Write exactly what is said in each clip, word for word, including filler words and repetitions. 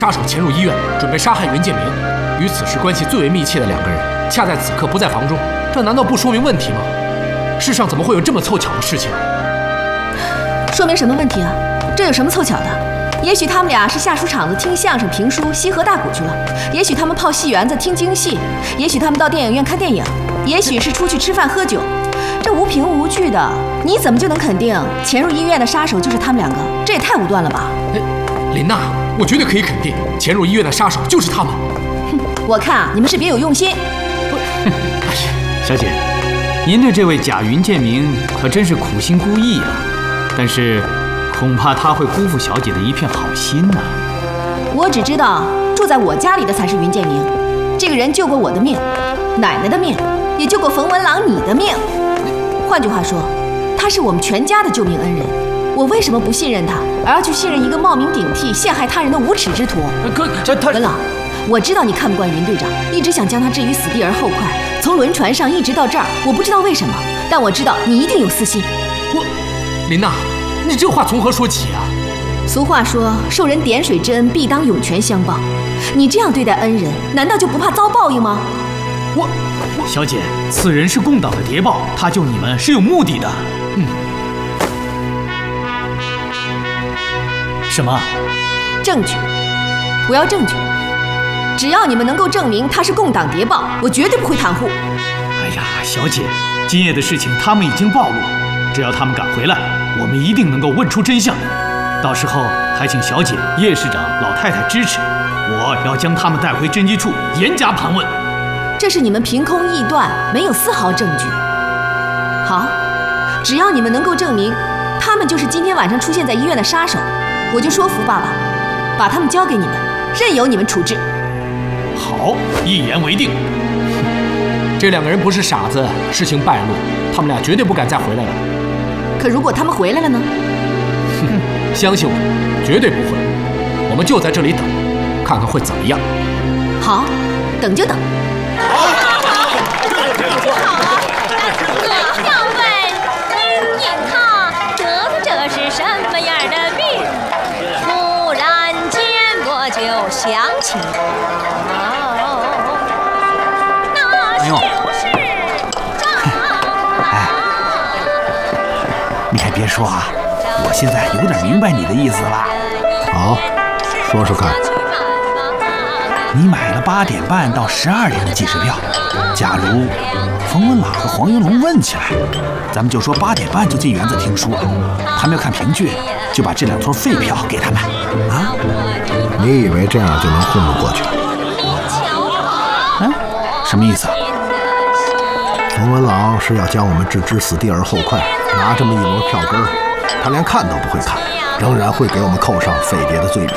杀手潜入医院，准备杀害袁建明。与此事关系最为密切的两个人，恰在此刻不在房中，这难道不说明问题吗？世上怎么会有这么凑巧的事情？ 说明什么问题啊？这有什么凑巧的？也许他们俩是下书场子听相声、评书、西河大鼓去了；也许他们泡戏园子听京戏；也许他们到电影院看电影；也许是出去吃饭喝酒。这无凭无据的，你怎么就能肯定潜入医院的杀手就是他们两个？这也太武断了吧！ 哎，林娜，我绝对可以肯定，潜入医院的杀手就是他们。 哼，我看啊，你们是别有用心。 小姐，您对这位贾云建明可真是苦心孤诣啊！但是，恐怕他会辜负小姐的一片好心呐、啊。 我只知道住在我家里的才是云建明，这个人救过我的命，奶奶的命，也救过冯文郎你的命。换句话说，他是我们全家的救命恩人。我为什么不信任他，而要去信任一个冒名顶替、陷害他人的无耻之徒？ 可这他文朗，我知道你看不惯云队长，一直想将他置于死地而后快，从轮船上一直到这儿，我不知道为什么，但我知道你一定有私心。 我，林娜，你这话从何说起啊？ 俗话说，受人点水之恩，必当涌泉相报。你这样对待恩人，难道就不怕遭报应吗？ 我。 小姐，此人是共党的谍报，他救你们是有目的的。嗯。什么？ 证据！我要证据！只要你们能够证明他是共党谍报，我绝对不会袒护。 哎呀，小姐，今夜的事情他们已经暴露，只要他们敢回来，我们一定能够问出真相。到时候还请小姐、叶市长、老太太支持，我要将他们带回侦缉处，严加盘问。 这是你们凭空臆断，没有丝毫证据。好，只要你们能够证明他们就是今天晚上出现在医院的杀手，我就说服爸爸，把他们交给你们，任由你们处置。 好，一言为定。 这两个人不是傻子，事情败露，他们俩绝对不敢再回来了。 可如果他们回来了呢？ 哼，相信我，绝对不会。我们就在这里等，看看会怎么样。 好，等就等。 想起哦，那就是哎，你还别说啊，我现在有点明白你的意思了。 好，说说看。 你买了八点半到十二点的计时票，假如冯文朗和黄云龙问起来，咱们就说八点半就进园子听书了，他们要看评剧，就把这两撮废票给他们啊。 你以为这样就能混得过去？ 嗯，什么意思？ 冯文朗是要将我们置之死地而后快，拿这么一摞票根儿，他连看都不会看，仍然会给我们扣上匪谍的罪名。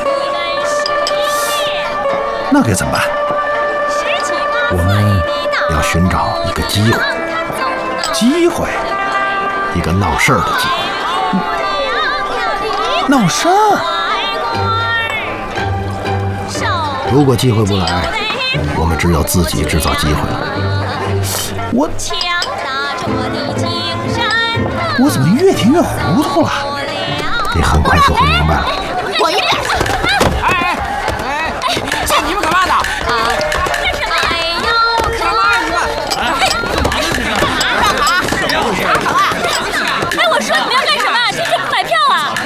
那该怎么办？我们要寻找一个机会， 机会， 一个闹事儿的机会。 嗯、闹事儿？ 如果机会不来，我们只有自己制造机会了。 我我怎么越听越糊涂了？ 你很快就会明白了。 滚一边！ 哎哎哎哎！你们干嘛的？啊， 这是哎呦， 干嘛你们？哎， 干嘛？干嘛？哎，我说你们要干什么？这是买票啊！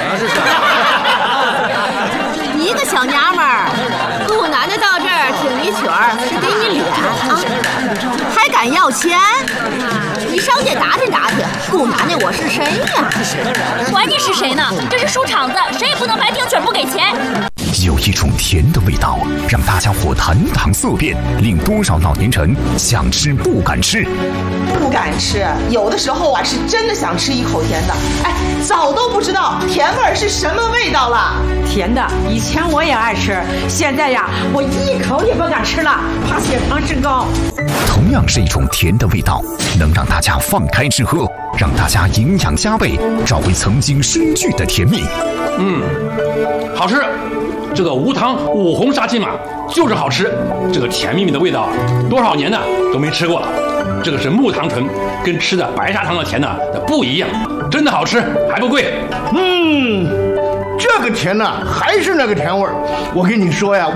一个小娘们儿。顾奶奶到这儿挺你曲儿，是给你脸啊，还敢要钱？你上街打听打听，顾奶奶我是谁呀？ 管你是谁呢？这是书场子，谁也不能白听曲不给钱。 有一种甜的味道，让大家伙谈糖色变，令多少老年人想吃不敢吃。 不敢吃，有的时候啊是真的想吃一口甜的，哎，早都不知道甜味儿是什么味道了。 甜的，以前我也爱吃，现在呀，我一口也不敢吃了，怕血糖升高。 同样是一种甜的味道，能让大家放开吃喝，让大家营养加倍，找回曾经失去的甜蜜。 嗯，好吃。这个无糖五红沙琪玛就是好吃，这个甜蜜蜜的味道，多少年呢都没吃过了。这个是木糖醇，跟吃的白砂糖的甜呢不一样，真的好吃，还不贵。 嗯，这个甜呢还是那个甜味儿。我跟你说呀。